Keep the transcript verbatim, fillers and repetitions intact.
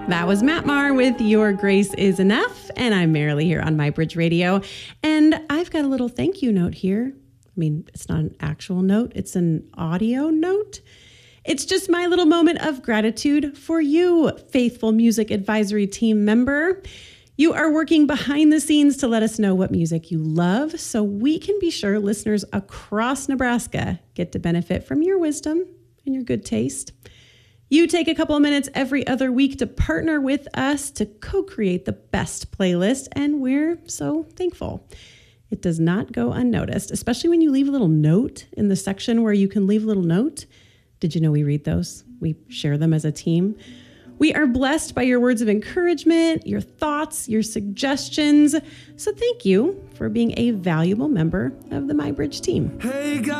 That was Matt Maher with Your Grace is Enough. And I'm Marilee here on MyBridge Radio. And I've got a little thank you note here. I mean, it's not an actual note. It's an audio note. It's just my little moment of gratitude for you, faithful music advisory team member. You are working behind the scenes to let us know what music you love so we can be sure listeners across Nebraska get to benefit from your wisdom and your good taste. You take a couple of minutes every other week to partner with us to co-create the best playlist, and we're so thankful. It does not go unnoticed, especially when you leave a little note in the section where you can leave a little note. Did you know we read those? We share them as a team. We are blessed by your words of encouragement, your thoughts, your suggestions. So thank you for being a valuable member of the MyBridge team. Hey, God.